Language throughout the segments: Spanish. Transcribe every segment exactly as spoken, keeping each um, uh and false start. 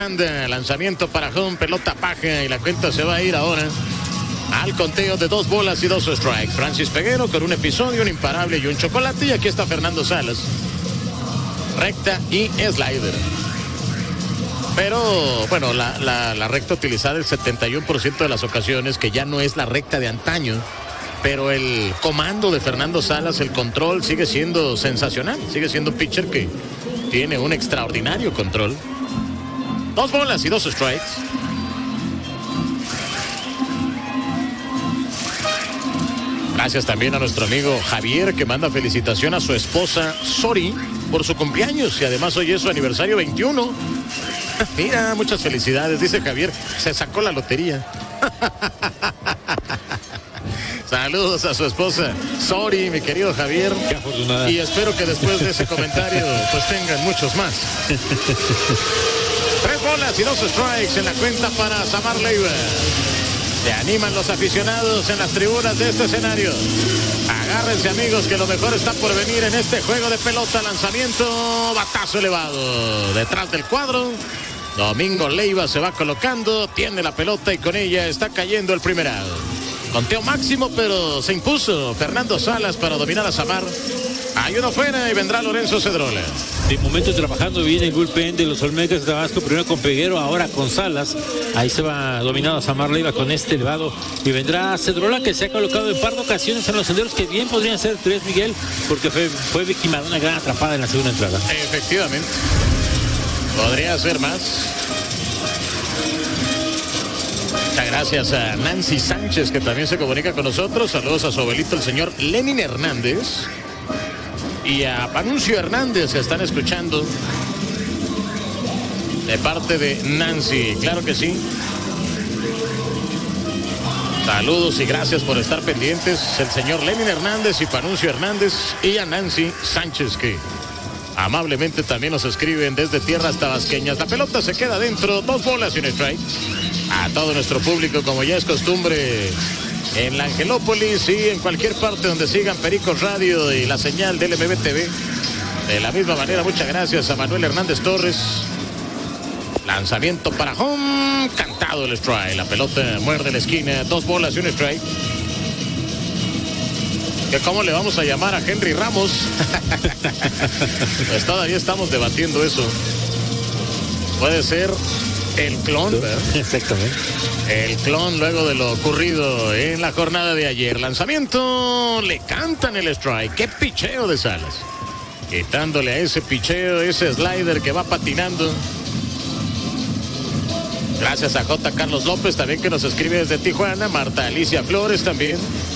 Lanzamiento para home, pelota baja y la cuenta se va a ir ahora al conteo de dos bolas y dos strikes. Francis Peguero con un episodio, un imparable y un chocolate. Y aquí está Fernando Salas. Recta y slider. Pero, bueno, la, la, la recta utilizada el setenta y uno por ciento de las ocasiones, que ya no es la recta de antaño. Pero el comando de Fernando Salas, el control sigue siendo sensacional. Sigue siendo un pitcher que tiene un extraordinario control. Dos bolas y dos strikes. Gracias también a nuestro amigo Javier, que manda felicitación a su esposa Sori por su cumpleaños y además hoy es su aniversario veintiuno. Mira, muchas felicidades, dice Javier, se sacó la lotería. Saludos a su esposa Sori, mi querido Javier. Qué afortunada. Y espero que después de ese comentario pues tengan muchos más. Tres bolas y dos strikes en la cuenta para Samar Leiva. Se animan los aficionados en las tribunas de este escenario. Agárrense, amigos, que lo mejor está por venir en este juego de pelota. Lanzamiento, batazo elevado detrás del cuadro. Domingo Leiva se va colocando, tiene la pelota y con ella está cayendo el primer out. Conteo máximo, pero se impuso Fernando Salas para dominar a Samar. Hay uno fuera y vendrá Lorenzo Cedrola. De momento trabajando bien el bullpen de los Olmecas de Tabasco, primero con Peguero, ahora con Salas. Ahí se va dominado a Samar Leiva con este elevado. Y vendrá Cedrola, que se ha colocado en par de ocasiones en los senderos, que bien podrían ser tres, Miguel, porque fue, fue víctima de una gran atrapada en la segunda entrada. Efectivamente. Podría ser más. Muchas gracias a Nancy Sánchez, que también se comunica con nosotros. Saludos a su abuelito, el señor Lenin Hernández. Y a Panuncio Hernández, que están escuchando de parte de Nancy. Claro que sí. Saludos y gracias por estar pendientes. El señor Lenin Hernández y Panuncio Hernández y a Nancy Sánchez, que amablemente también nos escriben desde tierras tabasqueñas. La pelota se queda dentro, dos bolas y un strike. A todo nuestro público, como ya es costumbre, en la Angelópolis y en cualquier parte donde sigan Pericos Radio y la señal del M B T V. De la misma manera, muchas gracias a Manuel Hernández Torres. Lanzamiento para home, cantado el strike. La pelota muerde la esquina, dos bolas y un strike. ¿Que cómo le vamos a llamar a Henry Ramos? Pues todavía estamos debatiendo eso. Puede ser el clon, ¿verdad? Exactamente. El clon luego de lo ocurrido en la jornada de ayer. Lanzamiento, le cantan el strike. Qué picheo de Salas. Quitándole a ese picheo, ese slider que va patinando. Gracias a J. Carlos López también, que nos escribe desde Tijuana. Marta Alicia Flores también.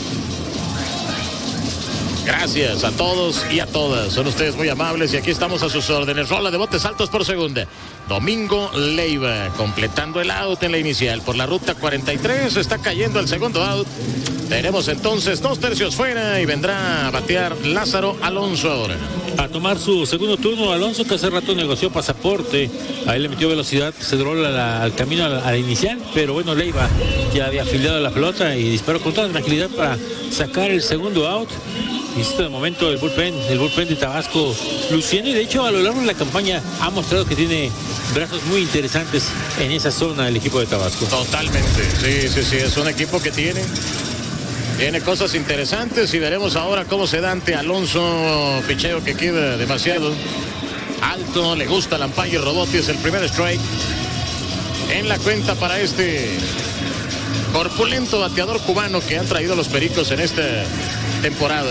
Gracias a todos y a todas. Son ustedes muy amables y aquí estamos a sus órdenes. Rola de botes altos por segunda. Domingo Leiva completando el out en la inicial por la ruta cuarenta y tres. Está cayendo el segundo out. Tenemos entonces dos tercios fuera y vendrá a batear Lázaro Alonso ahora. A tomar su segundo turno, Alonso, que hace rato negoció pasaporte. Ahí le metió velocidad, Cedrola la, al camino a la, a la inicial. Pero bueno, Leiva ya había afiliado la pelota y disparó con toda tranquilidad para sacar el segundo out. Y esto de momento el bullpen, el bullpen de Tabasco luciendo, y de hecho a lo largo de la campaña ha mostrado que tiene brazos muy interesantes en esa zona el equipo de Tabasco. Totalmente, sí, sí, sí, es un equipo que tiene tiene cosas interesantes y veremos ahora cómo se da ante Alonso. Picheo que queda demasiado alto, le gusta el umpire Robotti, es el primer strike en la cuenta para este corpulento bateador cubano que han traído los Pericos en esta temporada.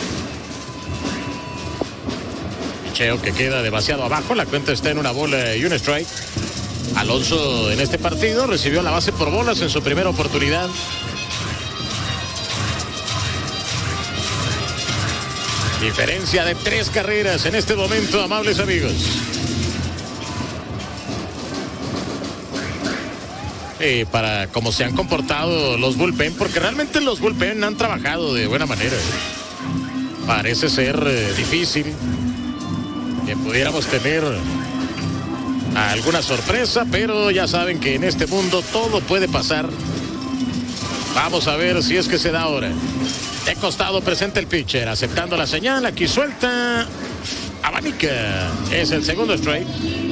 Picheo que queda demasiado abajo, la cuenta está en una bola y un strike. Alonso en este partido recibió la base por bolas en su primera oportunidad. Diferencia de tres carreras en este momento, amables amigos. Eh, para cómo se han comportado los bullpen, porque realmente los bullpen han trabajado de buena manera. Parece ser eh, difícil que pudiéramos tener alguna sorpresa, pero ya saben que en este mundo todo puede pasar. Vamos a ver si es que se da ahora. De costado presenta el pitcher, aceptando la señal, aquí suelta, abanica, es el segundo strike.